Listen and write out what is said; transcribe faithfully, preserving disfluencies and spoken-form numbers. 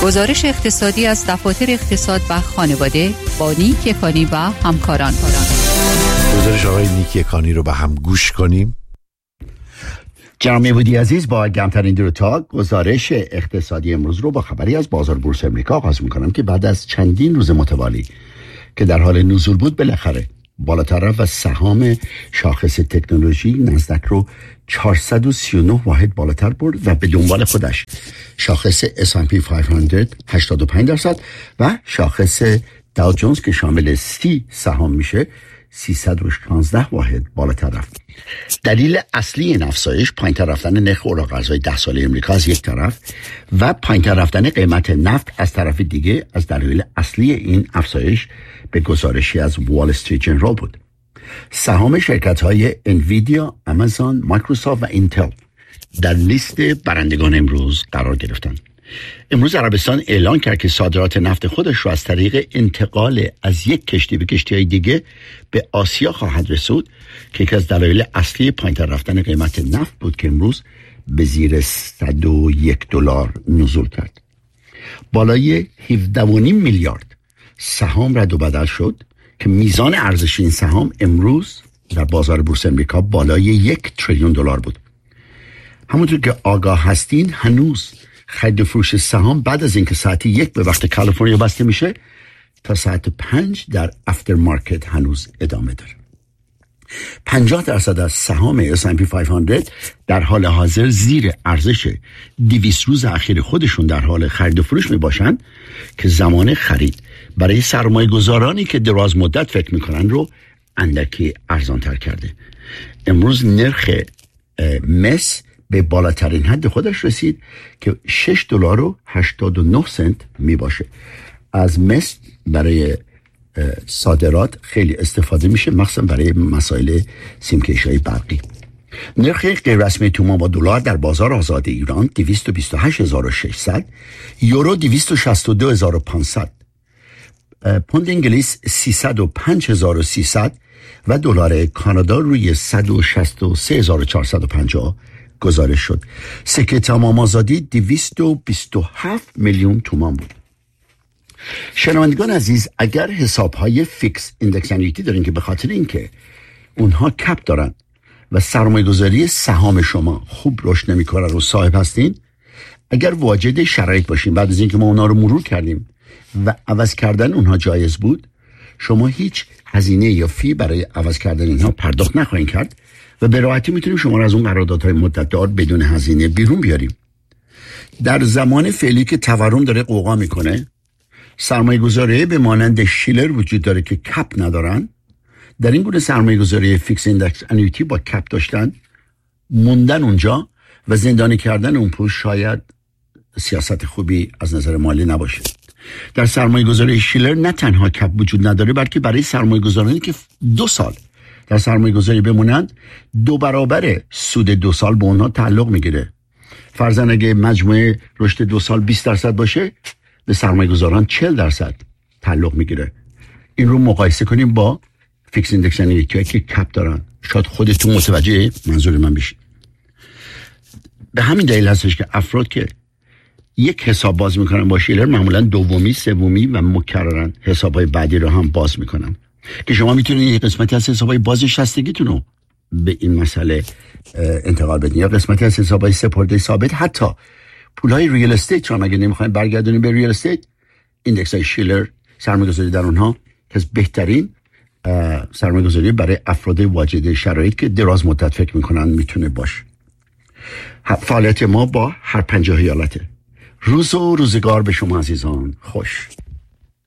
گزارش اقتصادی از دفاتر اقتصاد و خانواده با نیک یکانی و همکاران. گزارش آقای نیک یکانی رو به هم گوش کنیم. جناب بودی عزیز، با کمترین درتا گزارش اقتصادی امروز رو با خبری از بازار بورس امریکا آغاز می‌کنم که بعد از چندین روز متوالی که در حال نزول بود بالاخره بالاتر رفت و سهام شاخص تکنولوژی نزدک رو چهارصد و سی و نه واحد بالاتر برد و به دنبال خودش شاخص اس اند پی پانصد هشتاد و پنج درصد و شاخص داو جونز که شامل سی سهام میشه سیصد و شانزده واحد بالاتر رفت. دلیل اصلی این افزایش پایین‌تر رفتن نرخ اوراق ارزهای ده ساله امریکا از یک طرف و پایین‌تر رفتن قیمت نفت از طرف دیگه از دلایل اصلی این افزایش به گزارشی از وال استریت جنرال بود. سهام شرکت‌های انویدیا، آمازون، مایکروسافت و اینتل در لیست برندگان امروز قرار گرفتند. امروز عربستان اعلان کرد که صادرات نفت خودش رو از طریق انتقال از یک کشتی به کشتی‌های دیگه به آسیا خواهد رسود که یکی از دلایل اصلی پایین‌تر رفتن قیمت نفت بود که امروز به زیر صد و یک دلار نزول کرد. بالای هفده و نیم میلیارد سهام رد و بدل شد که میزان ارزش این سهام امروز در بازار بورس امریکا بالای یک تریلیون دلار بود. همونطور که آگاه هستین هنوز خرید و فروش سهام بعد از اینکه ساعت یک به وقت کالیفرنیا بسته میشه تا ساعت پنج در افتر مارکت هنوز ادامه داره. پنجاه درصد از سهام اس اند پی پانصد در حال حاضر زیر ارزش دویست روز اخیر خودشون در حال خرید و فروش می باشند که زمان خرید برای سرمایه گذارانی که دراز مدت فکر میکنن رو اندکی ارزان تر کرده. امروز نرخ مس به بالاترین حد خودش رسید که شش دلار و هشتاد و نه سنت می باشه. از مس برای صادرات خیلی استفاده میشه، مخصوصا برای مسائل سیمکش‌های برقی. نرخ غیر رسمی تومان با دلار در بازار آزاد ایران دویست و بیست و هشت هزار و ششصد، یورو دویست و شصت و دو هزار و پانصد، پوند انگلیس سیصد و پنج هزار و سیصد و دلار کانادا روی صد و شصت و سه هزار و چهارصد و پنجاه گزارش شد. سکه تمام آزادی دویست و بیست و هفت میلیون تومان بود. شنوندگان عزیز، اگر حساب‌های فیکس ایندکس انویتی دارین که به خاطر اینکه اونها کپ دارن و سرمایه‌گذاری سهام شما خوب رشد نمی‌کنه رو صاحب هستین، اگر واجد شرایط باشین بعد از اینکه ما اونها رو مرور کردیم و عوض کردن اونها جایز بود، شما هیچ هزینه یا فی برای عوض کردن اینها پرداخت نخواهید کرد و به راحتی میتونیم شما رو از اون قراردادهای مدت دار بدون هزینه بیرون بیاریم. در زمان فعلی که تورم داره قوقا میکنه، سرمایه گذاری به مانند شیلر وجود داره که کپ ندارن. در این گونه سرمایه گذاری فیکس ایندکس انویتی با کپ داشتن موندن اونجا و زندانی کردن اون پول شاید سیاست خوبی از نظر مالی نباشه. در سرمایه گذاری شیلر نه تنها کپ وجود نداره بلکه برای سرمایه گذارانی که دو سال در سرمایه گذاری بمونند دو برابر سود دو سال به اونها تعلق میگیره. فرضاً اگه مجموعه رشد دو سال بیست درصد باشه به سرمایه گذاران چهل درصد تعلق میگیره. این رو مقایسه کنیم با فیکس ایندکس انویتی که کپ دارن. شاید خودتون متوجه منظور من بشید. به همین دلیل هستش که افراد که یک حساب باز میکنن با شیلر معمولا دومی، سومی و مکررن حسابهای بعدی رو هم باز میکنن که شما میتونید یک قسمتی از حسابهای باز شستگیتون رو به این مسئله انتقال بدین یا قسمتی از حسابهای سپرده ثابت. حتی پولای ریال استیت رو اگه نمیخواین برگردونین به ریال استیت، ایندکس های شیلر سرمایه‌گذاری در اونها از بهترین سرمایه‌گذاری برای افراد واجد شرایط که دراز مدت فکر میکنن میتونه باشه. فعالیت ما با هر پنجاه ایالته. روز و روزگار به شما عزیزان خوش.